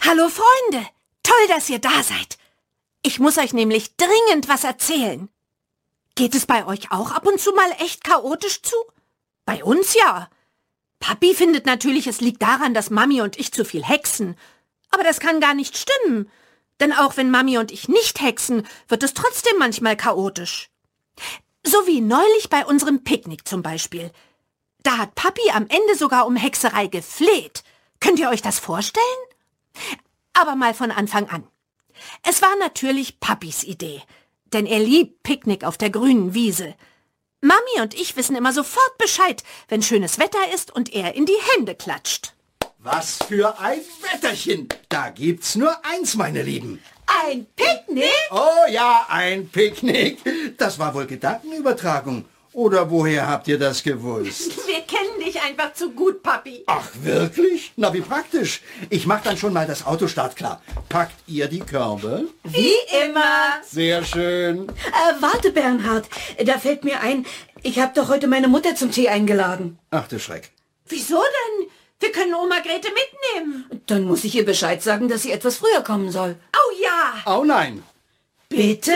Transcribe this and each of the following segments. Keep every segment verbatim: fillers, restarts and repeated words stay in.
Hallo Freunde, toll, dass ihr da seid. Ich muss euch nämlich dringend was erzählen. Geht es bei euch auch ab und zu mal echt chaotisch zu? Bei uns ja. Papi findet natürlich, es liegt daran, dass Mami und ich zu viel hexen. Aber das kann gar nicht stimmen. Denn auch wenn Mami und ich nicht hexen, wird es trotzdem manchmal chaotisch. So wie neulich bei unserem Picknick zum Beispiel. Da hat Papi am Ende sogar um Hexerei gefleht. Könnt ihr euch das vorstellen? Aber mal von Anfang an. Es war natürlich Papis Idee, denn er liebt Picknick auf der grünen Wiese. Mami und ich wissen immer sofort Bescheid, wenn schönes Wetter ist und er in die Hände klatscht. Was für ein Wetterchen! Da gibt's nur eins, meine Lieben. Ein Picknick? Oh ja, ein Picknick. Das war wohl Gedankenübertragung. Oder woher habt ihr das gewusst? Wir kennen dich einfach zu gut, Papi. Ach, wirklich? Na, wie praktisch. Ich mach dann schon mal das Auto startklar. Packt ihr die Körbe? Wie immer. Sehr schön. Äh, warte, Bernhard. Da fällt mir ein, ich habe doch heute meine Mutter zum Tee eingeladen. Ach du Schreck. Wieso denn? Wir können Oma Grete mitnehmen. Dann muss ich ihr Bescheid sagen, dass sie etwas früher kommen soll. Oh ja. Oh nein. Bitte?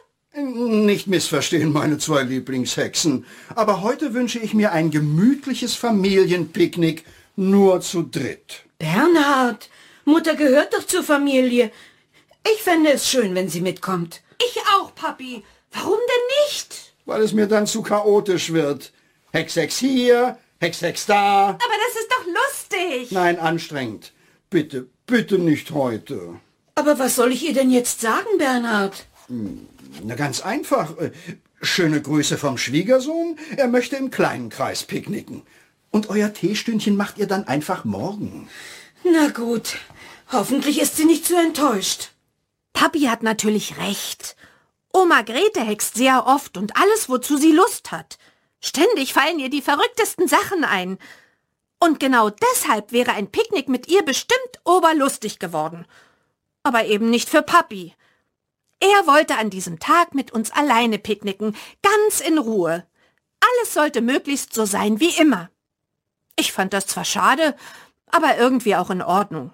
Nicht missverstehen, meine zwei Lieblingshexen. Aber heute wünsche ich mir ein gemütliches Familienpicknick, nur zu dritt. Bernhard, Mutter gehört doch zur Familie. Ich fände es schön, wenn sie mitkommt. Ich auch, Papi. Warum denn nicht? Weil es mir dann zu chaotisch wird. Hex, Hex hier, Hex, Hex da. Aber das ist doch lustig. Nein, anstrengend. Bitte, bitte nicht heute. Aber was soll ich ihr denn jetzt sagen, Bernhard? Na, ganz einfach. Schöne Grüße vom Schwiegersohn. Er möchte im kleinen Kreis picknicken. Und euer Teestündchen macht ihr dann einfach morgen. Na gut. Hoffentlich ist sie nicht zu enttäuscht. Papi hat natürlich recht. Oma Grete hext sehr oft und alles, wozu sie Lust hat. Ständig fallen ihr die verrücktesten Sachen ein. Und genau deshalb wäre ein Picknick mit ihr bestimmt oberlustig geworden. Aber eben nicht für Papi. Er wollte an diesem Tag mit uns alleine picknicken, ganz in Ruhe. Alles sollte möglichst so sein wie immer. Ich fand das zwar schade, aber irgendwie auch in Ordnung.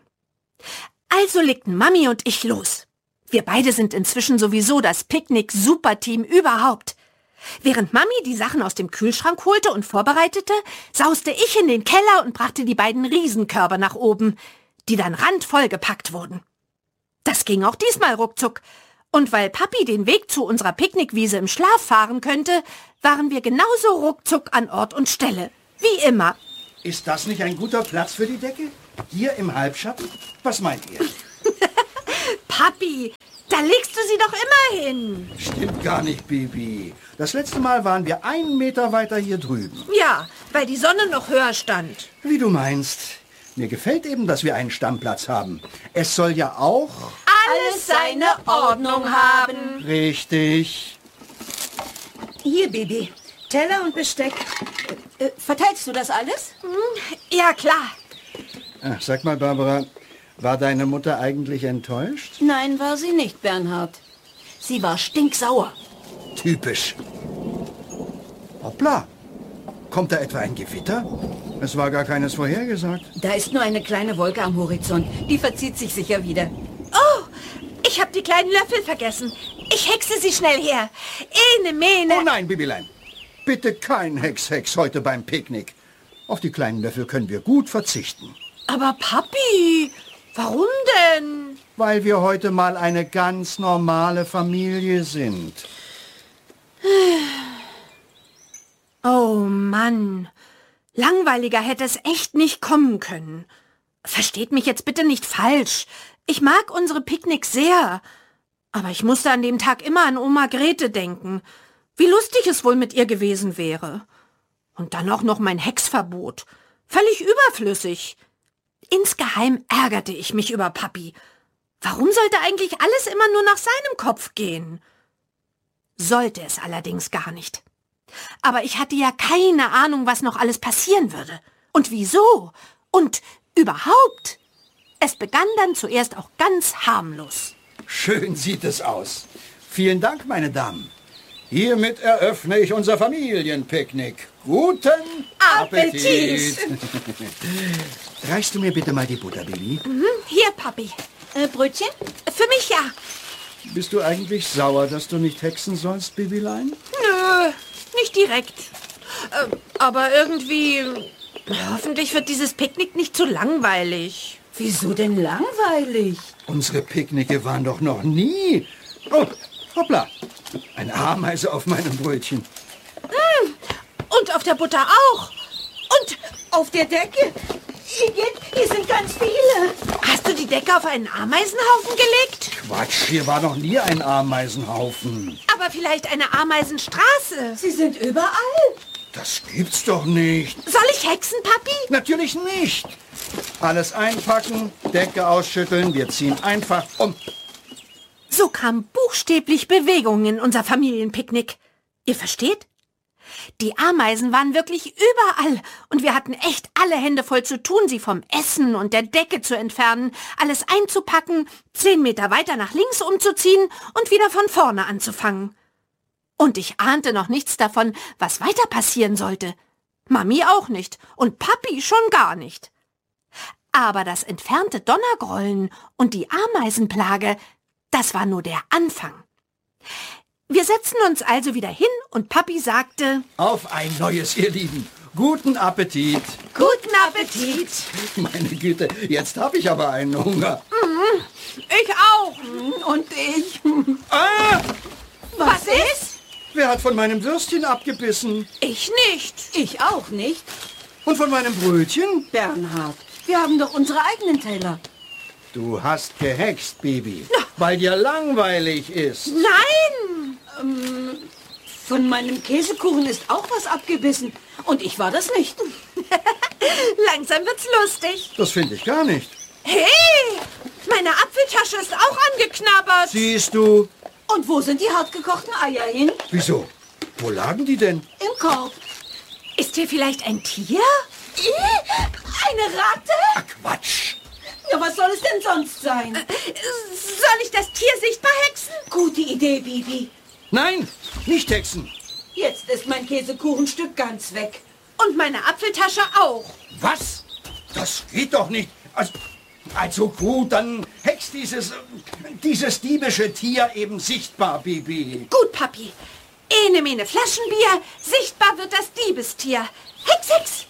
Also legten Mami und ich los. Wir beide sind inzwischen sowieso das Picknick-Superteam überhaupt. Während Mami die Sachen aus dem Kühlschrank holte und vorbereitete, sauste ich in den Keller und brachte die beiden Riesenkörbe nach oben, die dann randvoll gepackt wurden. Das ging auch diesmal ruckzuck. Und weil Papi den Weg zu unserer Picknickwiese im Schlaf fahren könnte, waren wir genauso ruckzuck an Ort und Stelle. Wie immer. Ist das nicht ein guter Platz für die Decke? Hier im Halbschatten? Was meint ihr? Papi, da legst du sie doch immer hin. Stimmt gar nicht, Bibi. Das letzte Mal waren wir einen Meter weiter hier drüben. Ja, weil die Sonne noch höher stand. Wie du meinst. Mir gefällt eben, dass wir einen Stammplatz haben. Es soll ja auch... Alles seine Ordnung haben. Richtig. Hier, Baby. Teller und Besteck. Äh, äh, verteilst du das alles? Ja, klar. Ach, sag mal, Barbara, war deine Mutter eigentlich enttäuscht? Nein, war sie nicht, Bernhard. Sie war stinksauer. Typisch. Hoppla. Kommt da etwa ein Gewitter? Es war gar keines vorhergesagt. Da ist nur eine kleine Wolke am Horizont. Die verzieht sich sicher wieder. Oh, ich habe die kleinen Löffel vergessen. Ich hexe sie schnell her. Ene, mene. Oh nein, Bibilein. Bitte kein Hex-Hex heute beim Picknick. Auf die kleinen Löffel können wir gut verzichten. Aber Papi, warum denn? Weil wir heute mal eine ganz normale Familie sind. Oh Mann, langweiliger hätte es echt nicht kommen können. Versteht mich jetzt bitte nicht falsch. Ich mag unsere Picknicks sehr. Aber ich musste an dem Tag immer an Oma Grete denken. Wie lustig es wohl mit ihr gewesen wäre. Und dann auch noch mein Hexverbot. Völlig überflüssig. Insgeheim ärgerte ich mich über Papi. Warum sollte eigentlich alles immer nur nach seinem Kopf gehen? Sollte es allerdings gar nicht. Aber ich hatte ja keine Ahnung, was noch alles passieren würde. Und wieso? Und überhaupt. Es begann dann zuerst auch ganz harmlos. Schön sieht es aus. Vielen Dank, meine Damen. Hiermit eröffne ich unser Familienpicknick. Guten Appetit. Reichst du mir bitte mal die Butter, Baby? Hm, hier, Papi. Äh, Brötchen? Für mich ja. Bist du eigentlich sauer, dass du nicht hexen sollst, Babylein? Nö, nicht direkt. Äh, aber irgendwie... Hoffentlich wird dieses Picknick nicht zu langweilig. Wieso denn langweilig? Unsere Picknicke waren doch noch nie... Oh, hoppla. Eine Ameise auf meinem Brötchen. Und auf der Butter auch. Und Auf der Decke? Igitt, hier sind ganz viele. hast du die Decke auf einen Ameisenhaufen gelegt? Quatsch, hier war noch nie ein Ameisenhaufen. Aber vielleicht eine Ameisenstraße. Sie sind überall. Das gibt's doch nicht. Soll ich hexen, Papi? Natürlich nicht. Alles einpacken, Decke ausschütteln, wir ziehen einfach um. So kam buchstäblich Bewegung in unser Familienpicknick. Ihr versteht? Die Ameisen waren wirklich überall und wir hatten echt alle Hände voll zu tun, sie vom Essen und der Decke zu entfernen, alles einzupacken, zehn Meter weiter nach links umzuziehen und wieder von vorne anzufangen. Und ich ahnte noch nichts davon, was weiter passieren sollte. Mami auch nicht und Papi schon gar nicht. Aber das entfernte Donnergrollen und die Ameisenplage, das war nur der Anfang. Wir setzten uns also wieder hin und Papi sagte, Auf ein neues, ihr Lieben. Guten Appetit. Guten Appetit. Meine Güte, jetzt habe ich aber einen Hunger. Ich auch. Und ich. Ah! Was ist? Wer hat von meinem Würstchen abgebissen? Ich nicht. Ich auch nicht. Und von meinem Brötchen? Bernhard, wir haben doch unsere eigenen Teller. Du hast gehext, Baby. Weil dir langweilig ist. Nein. Von meinem Käsekuchen ist auch was abgebissen. Und ich war das nicht. Langsam wird's lustig. Das finde ich gar nicht. Hey, meine Apfeltasche ist auch angeknabbert. Siehst du? Und wo sind die hartgekochten Eier hin? Wieso? Wo lagen die denn? Im Korb. Ist hier vielleicht ein Tier? Ih, eine Ratte? Ach, Quatsch. Ja, was soll es denn sonst sein? Soll ich das Tier sichtbar hexen? Gute Idee, Bibi. Nein, nicht hexen. Jetzt ist mein Käsekuchenstück ganz weg. Und meine Apfeltasche auch. Was? Das geht doch nicht. Also, also gut, dann hext dieses, dieses diebische Tier eben sichtbar, Bibi. Gut, Papi. Ene mene Flaschenbier, sichtbar wird das Diebestier. Hex, hex.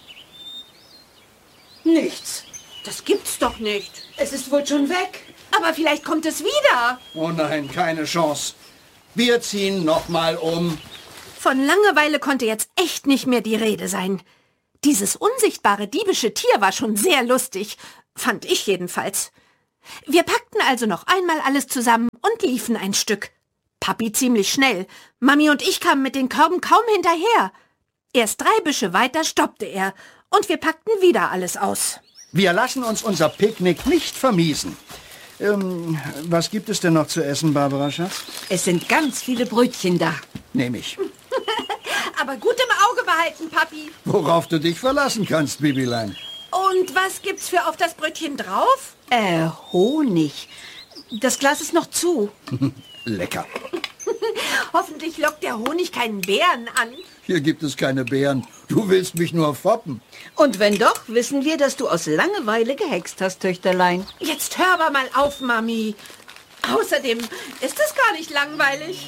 Nichts. Das gibt's doch nicht. Es ist wohl schon weg. Aber vielleicht kommt es wieder. Oh nein, keine Chance. Wir ziehen nochmal um. Von Langeweile konnte jetzt echt nicht mehr die Rede sein. Dieses unsichtbare diebische Tier war schon sehr lustig, fand ich jedenfalls. Wir packten also noch einmal alles zusammen und liefen ein Stück. Papi ziemlich schnell, Mami und ich kamen mit den Körben kaum hinterher. Erst drei Büsche weiter stoppte er und wir packten wieder alles aus. Wir lassen uns unser Picknick nicht vermiesen. Ähm, was gibt es denn noch zu essen, Barbara Schatz? Es sind ganz viele Brötchen da. Nehme ich. Aber gut im Auge behalten, Papi. Worauf du dich verlassen kannst, Bibilein. Und was gibt's für auf das Brötchen drauf? Äh, Honig. Das Glas ist noch zu. Lecker. Hoffentlich lockt der Honig keinen Bären an. Hier gibt es keine Beeren. Du willst mich nur foppen. Und wenn doch, wissen wir, dass du aus Langeweile gehext hast, Töchterlein. Jetzt hör aber mal auf, Mami. Außerdem ist es gar nicht langweilig.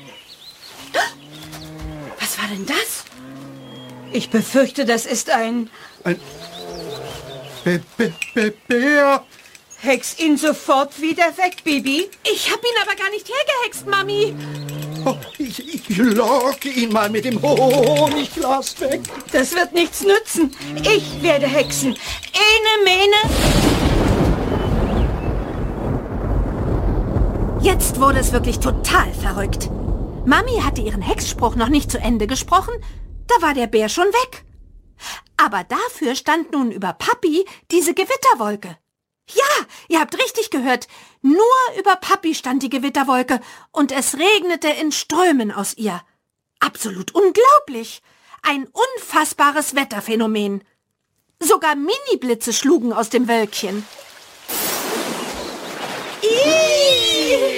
Was war denn das? Ich befürchte, das ist ein... Ein Be Be Be Bär. Hex ihn sofort wieder weg, Bibi. Ich hab ihn aber gar nicht hergehext, Mami. Oh, ich, ich locke ihn mal mit dem Honigglas weg. Das wird nichts nützen. Ich werde hexen. Ene, mene. Jetzt wurde es wirklich total verrückt. Mami hatte ihren Hexspruch noch nicht zu Ende gesprochen, da war der Bär schon weg. Aber dafür stand nun über Papi diese Gewitterwolke. Ja, ihr habt richtig gehört, nur über Papi stand die Gewitterwolke und es regnete in Strömen aus ihr. Absolut unglaublich. Ein unfassbares Wetterphänomen. Sogar Mini-Blitze schlugen aus dem Wölkchen. Ih,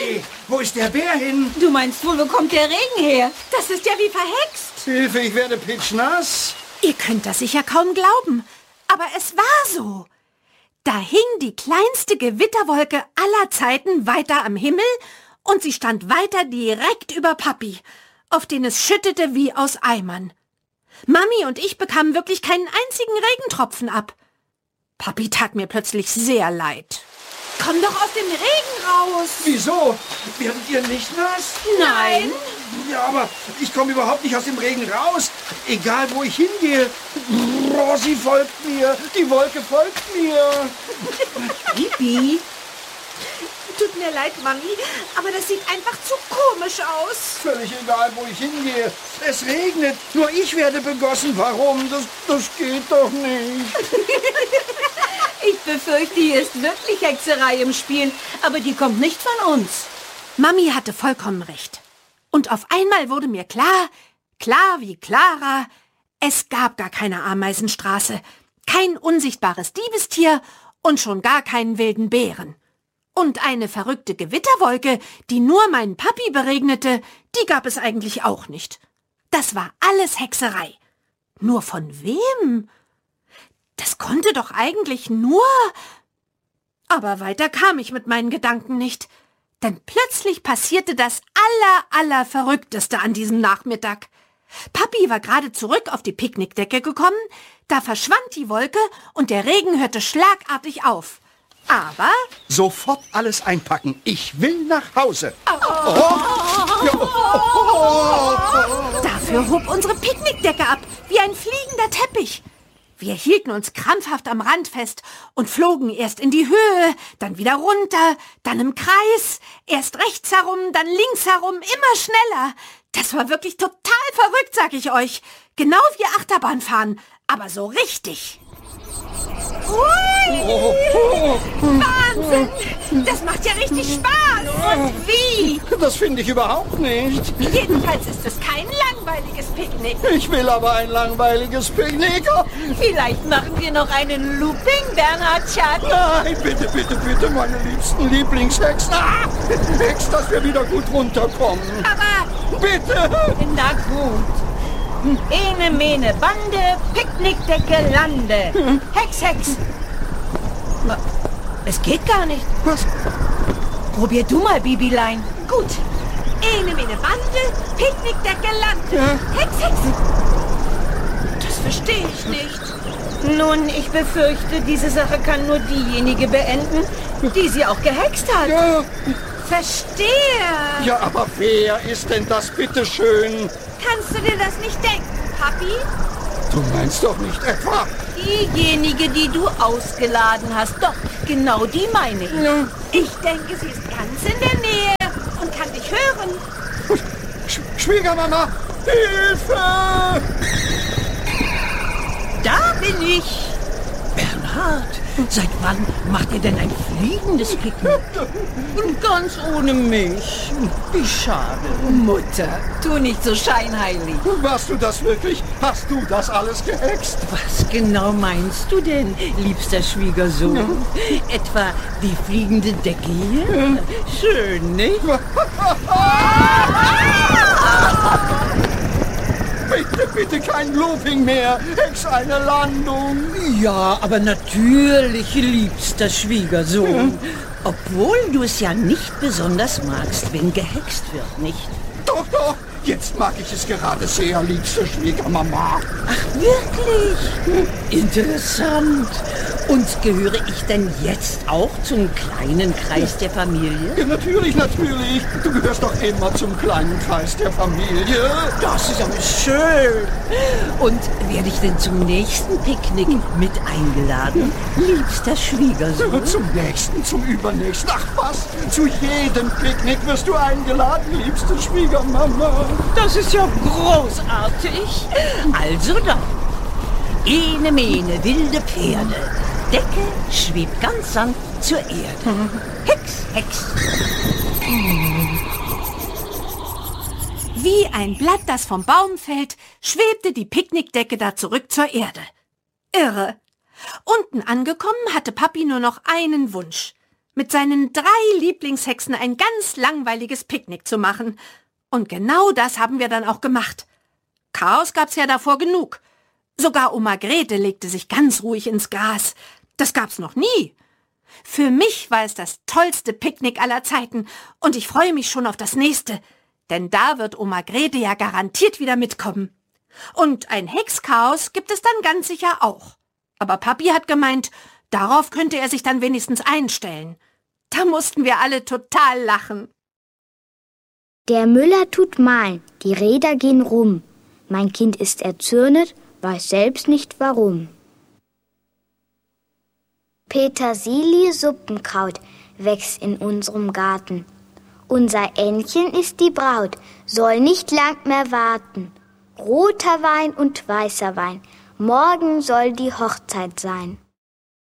wo ist der Bär hin? Du meinst wohl, wo kommt der Regen her? Das ist ja wie verhext. Hilfe, ich werde pitschnass. Ihr könnt das sicher kaum glauben, aber es war so. Da hing die kleinste Gewitterwolke aller Zeiten weiter am Himmel und sie stand weiter direkt über Papi, auf den es schüttete wie aus Eimern. Mami und ich bekamen wirklich keinen einzigen Regentropfen ab. Papi tat mir plötzlich sehr leid. Komm doch aus dem Regen raus! Wieso? Werdet ihr nicht nass? Nein! Ja, aber ich komme überhaupt nicht aus dem Regen raus. Egal, wo ich hingehe. Oh, sie folgt mir. Die Wolke folgt mir. Bibi, Tut mir leid, Mami, aber das sieht einfach zu komisch aus. Völlig egal, wo ich hingehe. Es regnet. Nur ich werde begossen. Warum? Das, das geht doch nicht. ich befürchte, hier ist wirklich Hexerei im Spiel, aber die kommt nicht von uns. Mami hatte vollkommen recht. Und auf einmal wurde mir klar, klar wie Clara, es gab gar keine Ameisenstraße, kein unsichtbares Diebestier und schon gar keinen wilden Bären. Und eine verrückte Gewitterwolke, die nur meinen Papi beregnete, die gab es eigentlich auch nicht. Das war alles Hexerei. Nur von wem? Das konnte doch eigentlich nur... Aber weiter kam ich mit meinen Gedanken nicht. Denn plötzlich passierte das aller, aller Verrückteste an diesem Nachmittag. Papi war gerade zurück auf die Picknickdecke gekommen, da verschwand die Wolke und der Regen hörte schlagartig auf. Aber... Sofort alles einpacken. Ich will nach Hause. Oh. Ja, oh. Dafür hob unsere Picknickdecke ab, wie ein fliegender Teppich. Wir hielten uns krampfhaft am Rand fest und flogen erst in die Höhe, dann wieder runter, dann im Kreis, erst rechts herum, dann links herum, immer schneller. Das war wirklich total verrückt, sag ich euch. Genau wie Achterbahnfahren, aber so richtig. Ui! Oh, oh. Wahnsinn! Das macht ja richtig Spaß! Und wie? Das finde ich überhaupt nicht. Jedenfalls ist es kein langweiliges Picknick. Ich will aber ein langweiliges Picknick. Vielleicht machen wir noch einen Looping, Bernhard Schatz. Nein, bitte, bitte, bitte, meine liebsten Lieblingshex. Ah, Hex, dass wir wieder gut runterkommen. Aber Bitte! Na gut. Ene, mene, Bande, Picknickdecke, Lande. Hex, Hex. Na, es geht gar nicht. Was? Probier du mal, Bibilein. gut. Ene, mene, Bande, Picknickdecke, Lande. Ja. Hex, Hex. Das verstehe ich nicht. Nun, ich befürchte, diese Sache kann nur diejenige beenden, die sie auch gehext hat. Ja, Verstehe. ja, aber wer ist denn das, bitteschön? Kannst du dir das nicht denken, Papi? Du meinst doch nicht etwa... Diejenige, die du ausgeladen hast. Doch, genau die meine ich. Ja. Ich denke, sie ist ganz in der Nähe und kann dich hören. Sch Schwiegermama, Hilfe! Da bin ich. Bernhard, seit wann macht ihr denn ein fliegendes Picknick? Und ganz ohne mich. Wie schade. Mutter, tu nicht so scheinheilig. Warst du das wirklich? Hast du das alles gehext? Was genau meinst du denn, liebster Schwiegersohn? Ja. Etwa die fliegende Decke hier? Ja. Schön, nicht? Bitte, bitte kein Looping mehr. Hex eine Landung. Ja, aber natürlich, liebster Schwiegersohn. Ja. Obwohl du es ja nicht besonders magst, wenn gehext wird, nicht? Doch, doch. Jetzt mag ich es gerade sehr, liebste Schwiegermama. Ach, wirklich? Interessant. Und gehöre ich denn jetzt auch zum kleinen Kreis der Familie? Ja, natürlich, natürlich. Du gehörst doch immer zum kleinen Kreis der Familie. Das ist aber schön. Und werde ich denn zum nächsten Picknick mit eingeladen, liebster Schwiegersohn? Zum nächsten, zum übernächsten. Ach was, zu jedem Picknick wirst du eingeladen, liebste Schwiegermama. Das ist ja großartig. Also dann. Ene, mene, wilde Pferde. Decke schwebt ganz sanft zur Erde. Hex, Hex. Wie ein Blatt, das vom Baum fällt, schwebte die Picknickdecke da zurück zur Erde. Irre. Unten angekommen hatte Papi nur noch einen Wunsch. mit seinen drei Lieblingshexen ein ganz langweiliges Picknick zu machen. Und genau das haben wir dann auch gemacht. Chaos gab's ja davor genug. Sogar Oma Grete legte sich ganz ruhig ins Gras. Das gab's noch nie. Für mich war es das tollste Picknick aller Zeiten und ich freue mich schon auf das nächste, denn da wird Oma Grete ja garantiert wieder mitkommen. Und ein Hexchaos gibt es dann ganz sicher auch. Aber Papi hat gemeint, darauf könnte er sich dann wenigstens einstellen. Da mussten wir alle total lachen. Der Müller tut malen, die Räder gehen rum. Mein Kind ist erzürnet, weiß selbst nicht warum. Petersilie Suppenkraut wächst in unserem Garten. Unser Ännchen ist die Braut, soll nicht lang mehr warten. Roter Wein und weißer Wein, morgen soll die Hochzeit sein.